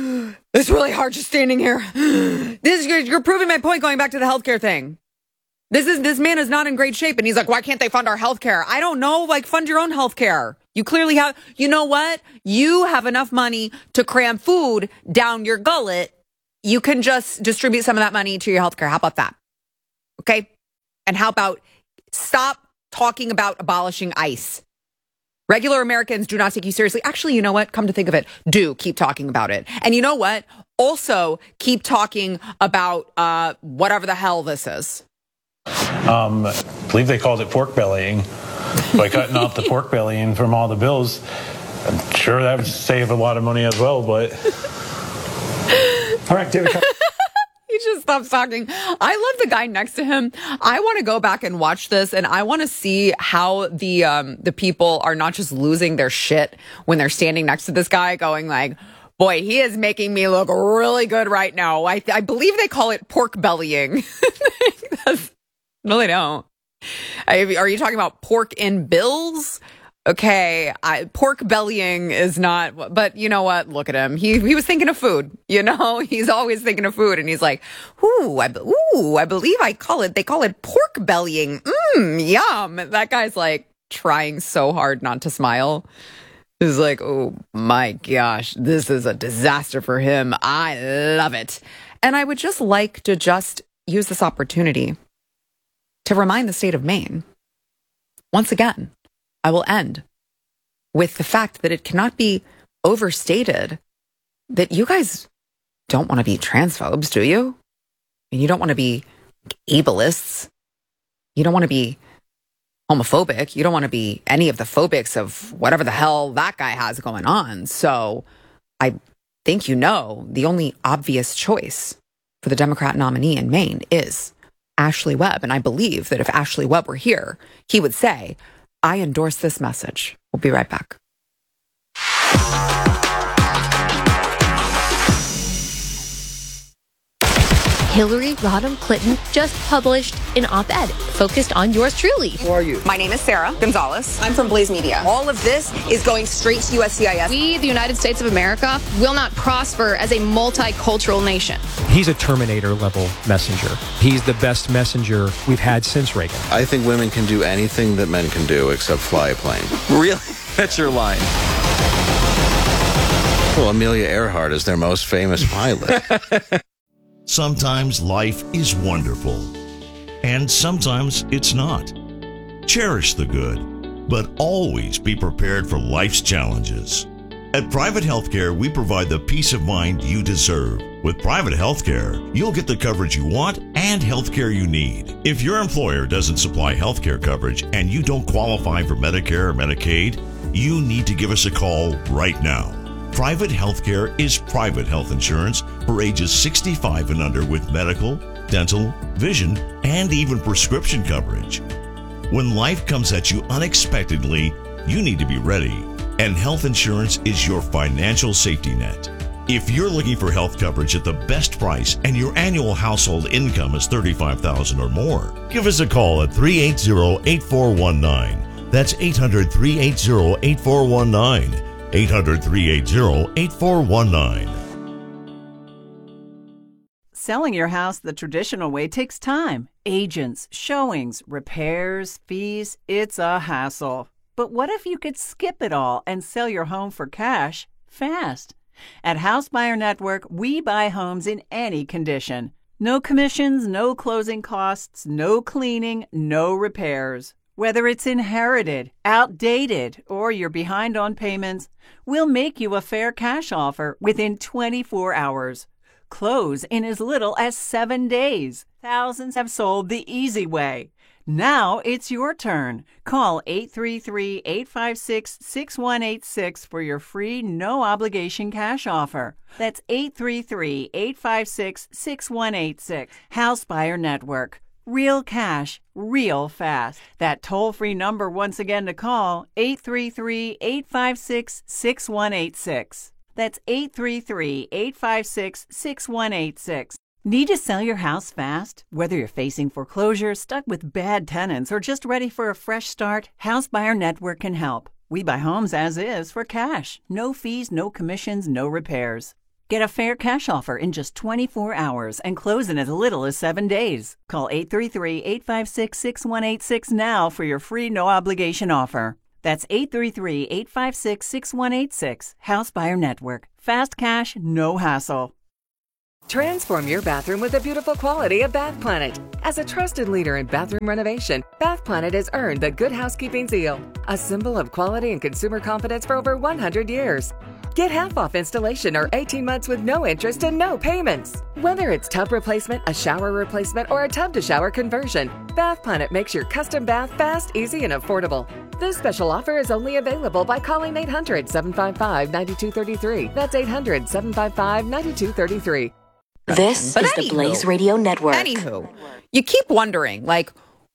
It's really hard just standing here. This you're, you're proving my point going back to the healthcare thing. This is this man is not in great shape, and he's like, why can't they fund our healthcare? I don't know. Like, fund your own healthcare. You clearly have. You know what? You have enough money to cram food down your gullet. You can just distribute some of that money to your healthcare. How about that? Okay. And how about stop talking about abolishing ICE? Regular Americans do not take you seriously. Actually, you know what? Come to think of it, do keep talking about it. And you know what? Also keep talking about uh, whatever the hell this is. Um, I believe they called it pork bellying by cutting off the pork bellying from all the bills. I'm sure that would save a lot of money as well, but... All right, David. He just stops talking. I love the guy next to him. I want to go back and watch this, and I want to see how the um, the people are not just losing their shit when they're standing next to this guy going like, boy, he is making me look really good right now. I, I believe they call it pork bellying. No, they don't. I, are you talking about pork in bills? Okay, I, pork bellying is not, but you know what? Look at him. He he was thinking of food, you know? He's always thinking of food, and he's like, ooh, I, ooh, I believe I call it, they call it pork bellying. Mmm, yum. That guy's like trying so hard not to smile. He's like, oh my gosh, this is a disaster for him. I love it. And I would just like to just use this opportunity to remind the state of Maine, once again, I will end with the fact that it cannot be overstated that you guys don't want to be transphobes, do you? And you don't want to be ableists. You don't want to be homophobic. You don't want to be any of the phobics of whatever the hell that guy has going on. So I think you know the only obvious choice for the Democrat nominee in Maine is Ashley Webb. And I believe that if Ashley Webb were here, he would say, I endorse this message. We'll be right back. Hillary Rodham Clinton just published an op-ed focused on yours truly. Who are you? My name is Sarah Gonzalez. I'm from Blaze Media. All of this is going straight to U S C I S. We, the United States of America, will not prosper as a multicultural nation. He's a Terminator-level messenger. He's the best messenger we've had since Reagan. I think women can do anything that men can do except fly a plane. Really? That's your line. Well, Amelia Earhart is their most famous pilot. Sometimes life is wonderful, and sometimes it's not. Cherish the good, but always be prepared for life's challenges. At Private Healthcare, we provide the peace of mind you deserve. With Private Healthcare, you'll get the coverage you want and healthcare you need. If your employer doesn't supply healthcare coverage and you don't qualify for Medicare or Medicaid, you need to give us a call right now. Private Healthcare is private health insurance for ages sixty-five and under with medical, dental, vision, and even prescription coverage. When life comes at you unexpectedly, you need to be ready, and health insurance is your financial safety net. If you're looking for health coverage at the best price and your annual household income is thirty-five thousand dollars or more, give us a call at three eight zero, eight four one nine. That's eight hundred, three eight zero, eight four one nine. eight hundred, three eight zero, eight four one nine. Selling your house the traditional way takes time. Agents, showings, repairs, fees. It's a hassle. But what if you could skip it all and sell your home for cash fast? At House Buyer Network, we buy homes in any condition. No commissions, no closing costs, no cleaning, no repairs. Whether it's inherited, outdated, or you're behind on payments, we'll make you a fair cash offer within twenty-four hours. Close in as little as seven days. Thousands have sold the easy way. Now it's your turn. Call eight three three, eight five six, six one eight six for your free no-obligation cash offer. That's eight three three, eight five six, six one eight six. House Buyer Network. Real cash, real fast. That toll-free number once again to call, eight three three, eight five six, six one eight six. That's eight three three, eight five six, six one eight six. Need to sell your house fast? Whether you're facing foreclosure, stuck with bad tenants, or just ready for a fresh start, House Buyer Network can help. We buy homes as is for cash. No fees, no commissions, no repairs. Get a fair cash offer in just twenty-four hours and close in as little as seven days. Call eight three three, eight five six, six one eight six now for your free no-obligation offer. That's eight three three, eight five six, six one eight six. House Buyer Network. Fast cash, no hassle. Transform your bathroom with the beautiful quality of Bath Planet. As a trusted leader in bathroom renovation, Bath Planet has earned the Good Housekeeping seal, a symbol of quality and consumer confidence for over one hundred years. Get half off installation or eighteen months with no interest and no payments. Whether it's tub replacement, a shower replacement, or a tub-to-shower conversion, Bath Planet makes your custom bath fast, easy, and affordable. This special offer is only available by calling eight hundred, seven five five, nine two three three. That's eight hundred, seven five five, nine two three three. This But is anywho, the Blaze Radio Network. Anywho, you keep wondering, like,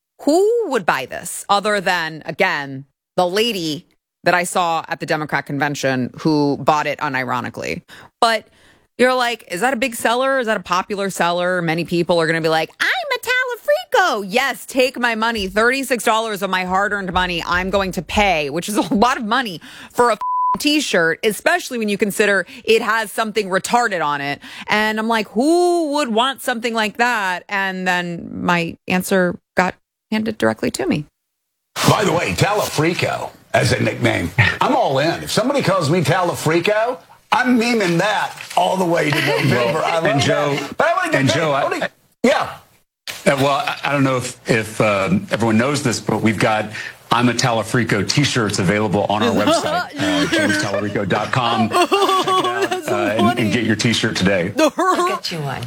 who would buy this other than, again, the lady that I saw at the Democrat convention who bought it unironically. But you're like, is that a big seller? Is that a popular seller? Many people are going to be like, I'm a Talafrico. Yes, take my money. thirty-six dollars of my hard-earned money I'm going to pay, which is a lot of money for a t-shirt, especially when you consider it has something retarded on it. And I'm like, who would want something like that? And then my answer got handed directly to me. By the way, Talafrico as a nickname, I'm all in. If somebody calls me Talafrico, I'm memeing that all the way to November. I love and Joe, that. But I want to get and paid. Joe, I I, wanna, yeah. Uh, well, I, I don't know if, if um, everyone knows this, but we've got I'm a Talafrico t-shirts available on our website, uh, james talarico dot com. Check it out uh, and, and get your t-shirt today. I'll get you one.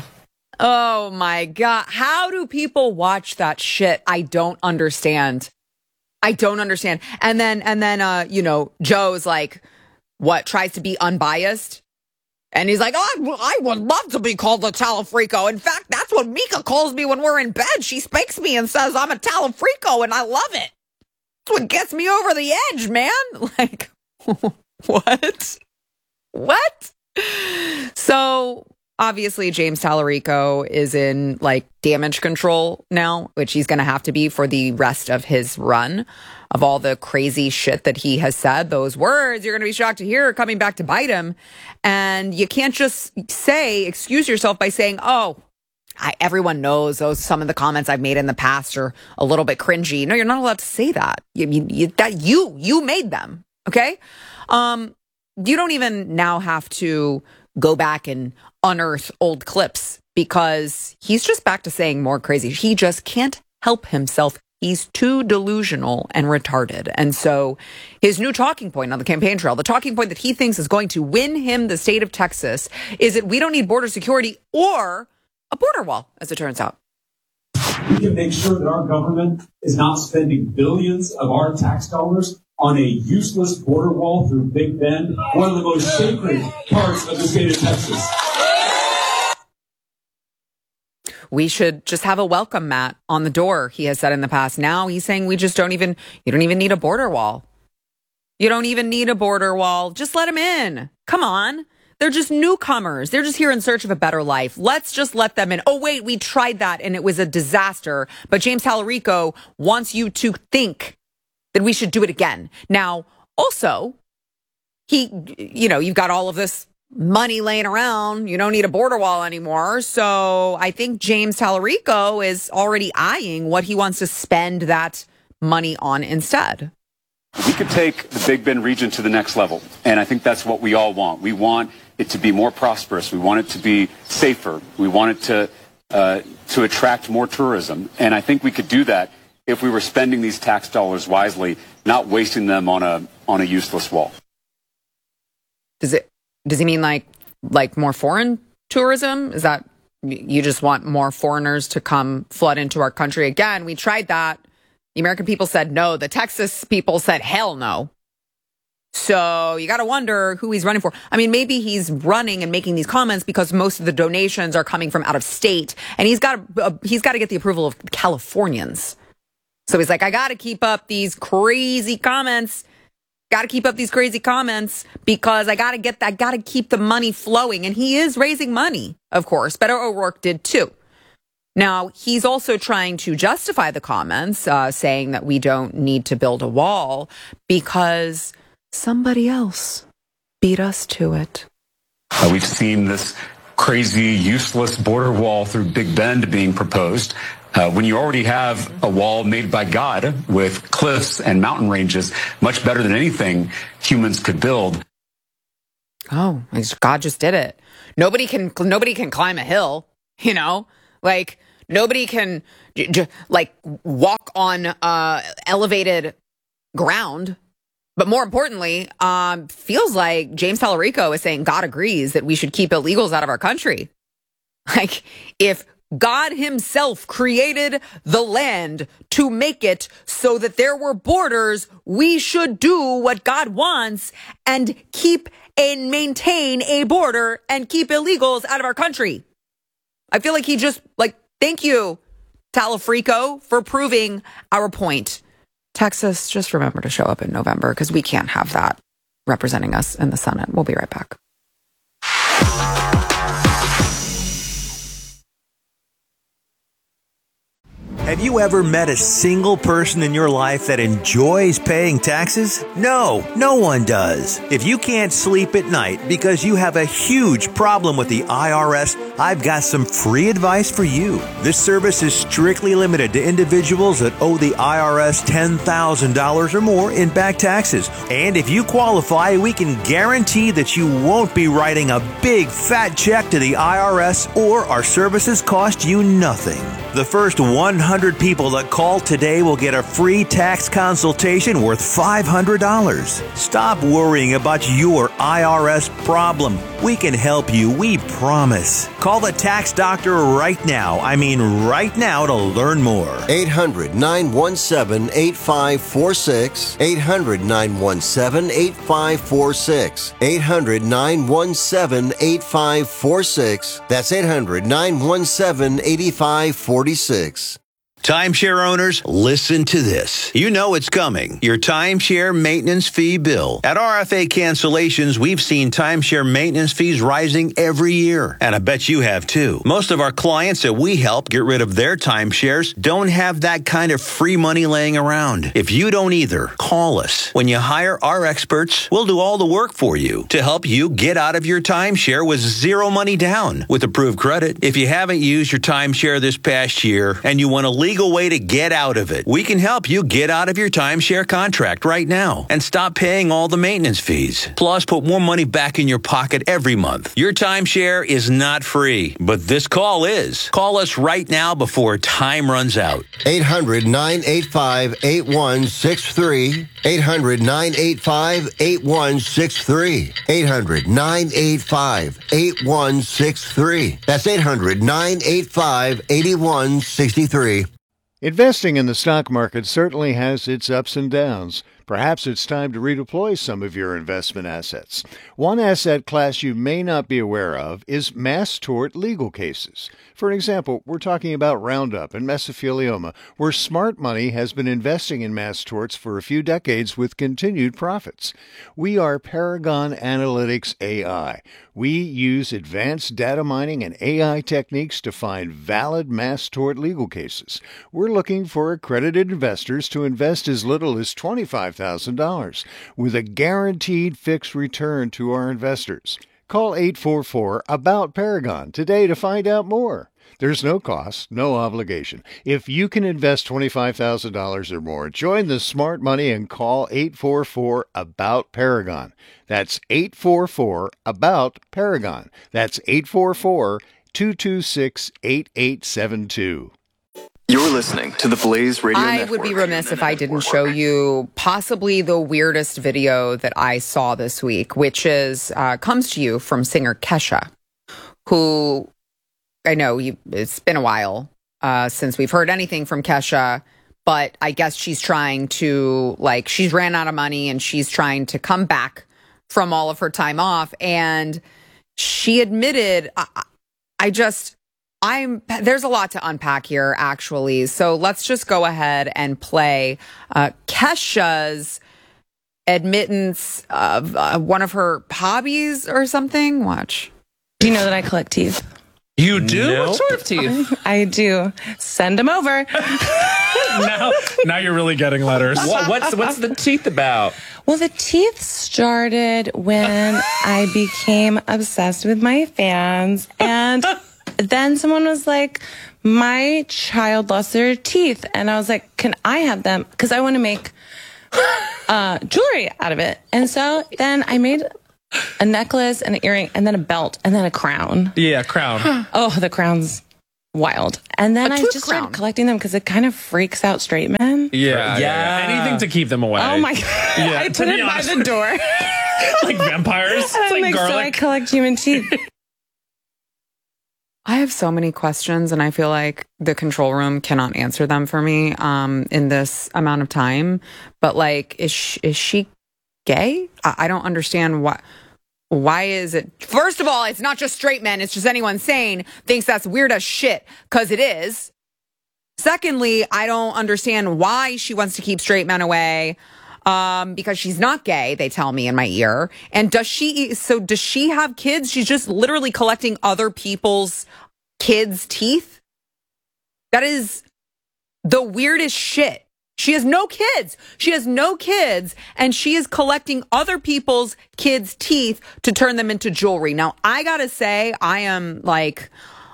Oh my God. How do people watch that shit? I don't understand. I don't understand. And then, and then, uh, you know, Joe's like, what, tries to be unbiased? And he's like, oh, I would love to be called a Talafrico. In fact, that's what Mika calls me when we're in bed. She spanks me and says I'm a Talafrico, and I love it. That's what gets me over the edge, man. Like, what? What? So obviously, James Talarico is in like damage control now, which he's going to have to be for the rest of his run of all the crazy shit that he has said. Those words you're going to be shocked to hear are coming back to bite him. And you can't just say, excuse yourself by saying, oh, I, everyone knows those some of the comments I've made in the past are a little bit cringy. No, you're not allowed to say that. You, you, you, that you, you made them. Okay. Um, you don't even now have to go back and unearth old clips because he's just back to saying more crazy. He just can't help himself. He's too delusional and retarded. And so his new talking point on the campaign trail, the talking point that he thinks is going to win him the state of Texas, is that we don't need border security or a border wall, as it turns out. We can make sure that our government is not spending billions of our tax dollars on a useless border wall through Big Bend, one of the most sacred parts of the state of Texas. We should just have a welcome mat on the door, he has said in the past. Now he's saying we just don't even, you don't even need a border wall. You don't even need a border wall. Just let them in. Come on. They're just newcomers. They're just here in search of a better life. Let's just let them in. Oh, wait, we tried that and it was a disaster. But James Talarico wants you to think that we should do it again. Now, also, he, you know, you've got all of this money laying around. You don't need a border wall anymore. So I think James Talarico is already eyeing what he wants to spend that money on instead. We could take the Big Bend region to the next level, and I think that's what we all want. We want it to be more prosperous. We want it to be safer. We want it to uh, to attract more tourism, and I think we could do that if we were spending these tax dollars wisely, not wasting them on a on a useless wall. Does it? Does he mean like like more foreign tourism? Is that you just want more foreigners to come flood into our country again? We tried that. The American people said no. The Texas people said hell no. So you got to wonder who he's running for. I mean, maybe he's running and making these comments because most of the donations are coming from out of state, and he's got uh, he's got to get the approval of Californians. So he's like, I got to keep up these crazy comments. Got to keep up these crazy comments because I got to get that. I got to keep the money flowing, and he is raising money, of course. Beto O'Rourke did too. Now, he's also trying to justify the comments, uh, saying that we don't need to build a wall because somebody else beat us to it. Uh, we've seen this crazy, useless border wall through Big Bend being proposed. Uh, when you already have a wall made by God with cliffs and mountain ranges, much better than anything humans could build. Oh, God just did it. Nobody can, nobody can climb a hill, you know, like nobody can j- j- like walk on uh, elevated ground. But more importantly, um, feels like James Tallarico is saying God agrees that we should keep illegals out of our country. Like, if God himself created the land to make it so that there were borders, we should do what God wants and keep and maintain a border and keep illegals out of our country. I feel like he just, like, thank you, Tallarico, for proving our point. Texas, just remember to show up in November because we can't have that representing us in the Senate. We'll be right back. Have you ever met a single person in your life that enjoys paying taxes? No, no one does. If you can't sleep at night because you have a huge problem with the I R S, I've got some free advice for you. This service is strictly limited to individuals that owe the I R S ten thousand dollars or more in back taxes. And if you qualify, we can guarantee that you won't be writing a big fat check to the I R S, or our services cost you nothing. The first one hundred people that call today will get a free tax consultation worth five hundred dollars. Stop worrying about your I R S problem. We can help you, we promise. Call the tax doctor right now. I mean right now to learn more. eight hundred, nine one seven, eight five four six. eight hundred, nine one seven, eight five four six. eight hundred, nine one seven, eight five four six. That's eight hundred, nine one seven, eight five four six. Timeshare owners, listen to this. You know it's coming. Your timeshare maintenance fee bill. At R F A Cancellations, we've seen timeshare maintenance fees rising every year. And I bet you have too. Most of our clients that we help get rid of their timeshares don't have that kind of free money laying around. If you don't either, call us. When you hire our experts, we'll do all the work for you to help you get out of your timeshare with zero money down with approved credit. If you haven't used your timeshare this past year and you want to leave way to get out of it, we can help you get out of your timeshare contract right now and stop paying all the maintenance fees. Plus, put more money back in your pocket every month. Your timeshare is not free, but this call is. Call us right now before time runs out. eight hundred, nine eight five, eight one six three. eight hundred, nine eight five, eight one six three. eight hundred, nine eight five, eight one six three. That's eight hundred, nine eight five, eight one six three. Investing in the stock market certainly has its ups and downs. Perhaps it's time to redeploy some of your investment assets. One asset class you may not be aware of is mass tort legal cases. For example, we're talking about Roundup and mesothelioma, where smart money has been investing in mass torts for a few decades with continued profits. We are Paragon Analytics A I. We use advanced data mining and A I techniques to find valid mass tort legal cases. We're looking for accredited investors to invest as little as twenty-five thousand dollars with a guaranteed fixed return to our investors. Call eight four four, ABOUT Paragon today to find out more. There's no cost, no obligation. If you can invest twenty-five thousand dollars or more, join the smart money and call eight four four, ABOUT Paragon. That's eight four four, ABOUT Paragon. That's eight four four, two two six, eight eight seven two. You're listening to the Blaze Radio I Network. would be remiss if I didn't show you possibly the weirdest video that I saw this week, which is uh, comes to you from singer Kesha, who I know you, it's been a while uh, since we've heard anything from Kesha, but I guess she's trying to, like, she's ran out of money and she's trying to come back from all of her time off. And she admitted, I, I just... I'm there's a lot to unpack here, actually. So let's just go ahead and play uh, Kesha's admittance of uh, one of her hobbies or something. Watch. Do you know that I collect teeth? You do? Nope. What sort of teeth? I do. Send them over. now, now you're really getting letters. What, what's what's the teeth about? Well, the teeth started when I became obsessed with my fans. And then someone was like, my child lost their teeth. And I was like, can I have them? Because I want to make uh, jewelry out of it. And so then I made a necklace and an earring and then a belt and then a crown. Yeah, crown. Oh, the crown's wild. And then A I tooth just crown. started collecting them because it kind of freaks out straight men. Yeah, yeah, Yeah. anything to keep them away. Oh my God. Yeah, I to put be it by honest. the door. Like vampires. It's I'm like like, so I garlic. collect human teeth. I have so many questions, and I feel like the control room cannot answer them for me um, in this amount of time. But like, is she, is she gay? I, I don't understand why. Why is it? First of all, it's not just straight men. It's just anyone sane thinks that's weird as shit, because it is. Secondly, I don't understand why she wants to keep straight men away. Um, because she's not gay, they tell me in my ear. And does she, so does she have kids? She's just literally collecting other people's kids' teeth? That is the weirdest shit. She has no kids. She has no kids, and she is collecting other people's kids' teeth to turn them into jewelry. Now, I gotta say, I am like,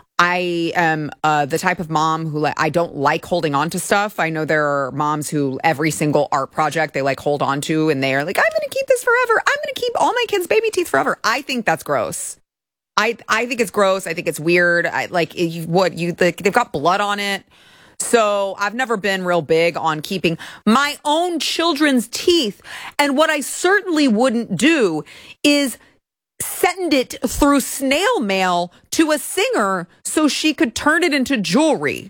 I am uh, the type of mom who like, I don't like holding on to stuff. I know there are moms who every single art project they like hold on to, and they are like, I'm going to keep this forever. I'm going to keep all my kids' baby teeth forever. I think that's gross. I I think it's gross. I think it's weird. I like you, what you like, they've got blood on it. So I've never been real big on keeping my own children's teeth. And what I certainly wouldn't do is send it through snail mail to a singer so she could turn it into jewelry.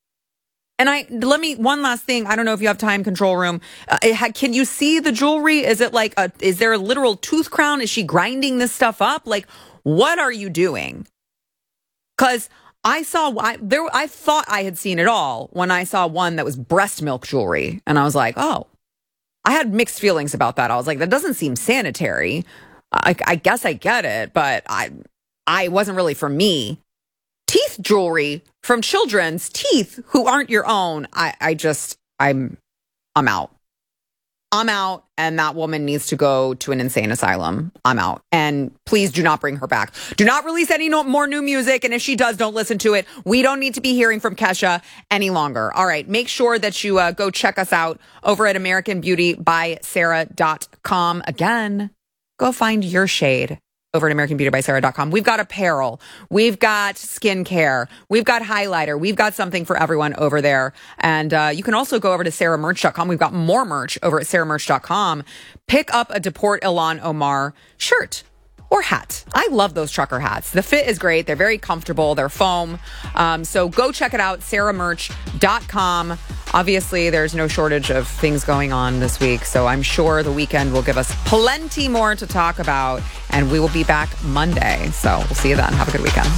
And I let me one last thing. I don't know if you have time, control room. Uh, it had, can you see the jewelry? Is it like a? Is there a literal tooth crown? Is she grinding this stuff up? Like, what are you doing? Because I saw I, there. I thought I had seen it all when I saw one that was breast milk jewelry, and I was like, oh. I had mixed feelings about that. I was like, that doesn't seem sanitary. I, I guess I get it, but I, I wasn't really for me. Teeth jewelry from children's teeth who aren't your own. I, I just, I'm, I'm out. I'm out, and that woman needs to go to an insane asylum. I'm out. And please do not bring her back. Do not release any no, more new music. And if she does, don't listen to it. We don't need to be hearing from Kesha any longer. All right. Make sure that you uh, go check us out over at American Beauty by Sarah dot com. Again, go find your shade over at American Beauty by Sarah dot com. We've got apparel. We've got skincare. We've got highlighter. We've got something for everyone over there. And uh, you can also go over to Sarah Merch dot com. We've got more merch over at Sarah Merch dot com. Pick up a Deport Ilan Omar shirt or hat. I love those trucker hats. The fit is great. They're very comfortable. They're foam. Um, so go check it out, Sarah Merch dot com. Obviously, there's no shortage of things going on this week, so I'm sure the weekend will give us plenty more to talk about, and we will be back Monday. So we'll see you then. Have a good weekend.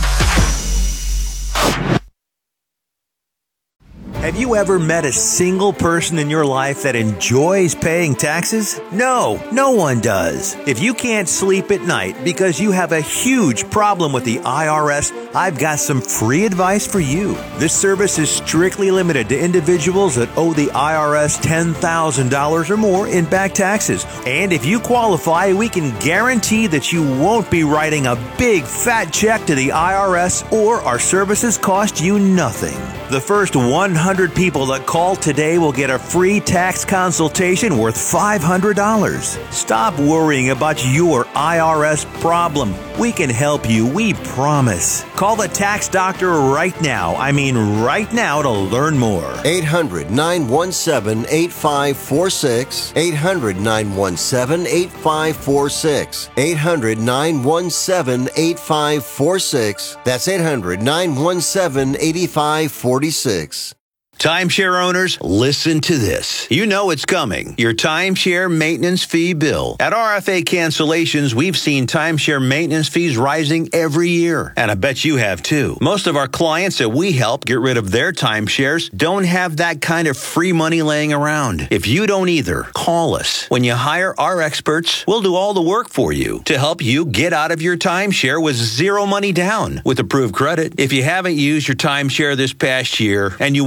Have you ever met a single person in your life that enjoys paying taxes? No, no one does. If you can't sleep at night because you have a huge problem with the I R S, I've got some free advice for you. This service is strictly limited to individuals that owe the I R S ten thousand dollars or more in back taxes. And if you qualify, we can guarantee that you won't be writing a big fat check to the I R S, or our services cost you nothing. The first one hundred people that call today will get a free tax consultation worth five hundred dollars. Stop worrying about your I R S problem. We can help you, we promise. Call the tax doctor right now. I mean right now to learn more. eight hundred, nine one seven, eight five four six. eight hundred, nine one seven, eight five four six. eight hundred, nine one seven, eight five four six. That's eight hundred, nine one seven, eight five four six. Timeshare owners, listen to this. You know it's coming. Your timeshare maintenance fee bill. At R F A Cancellations, we've seen timeshare maintenance fees rising every year. And I bet you have too. Most of our clients that we help get rid of their timeshares don't have that kind of free money laying around. If you don't either, call us. When you hire our experts, we'll do all the work for you to help you get out of your timeshare with zero money down with approved credit. If you haven't used your timeshare this past year and you want to legally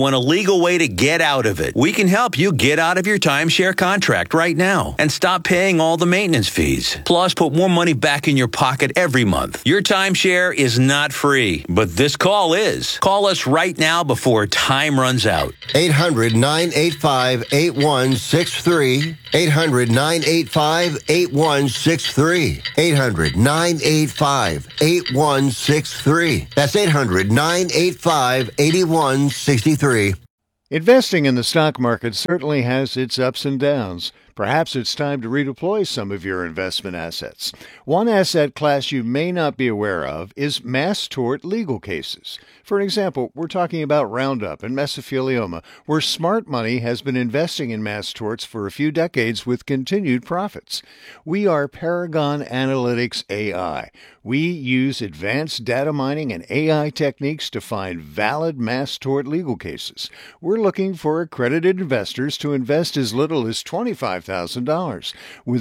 legal way to get out of it. We can help you get out of your timeshare contract right now and stop paying all the maintenance fees. Plus, put more money back in your pocket every month. Your timeshare is not free, but this call is. Call us right now before time runs out. eight hundred nine eight five eight one six three. eight hundred nine eight five eight one six three. eight hundred nine eight five eight one six three. That's eight hundred nine eight five eight one six three. Investing in the stock market certainly has its ups and downs. Perhaps it's time to redeploy some of your investment assets. One asset class you may not be aware of is mass tort legal cases. For example, we're talking about Roundup and mesothelioma, where smart money has been investing in mass torts for a few decades with continued profits. We are Paragon Analytics A I. We use advanced data mining and A I techniques to find valid mass tort legal cases. We're looking for accredited investors to invest as little as twenty-five thousand dollars. With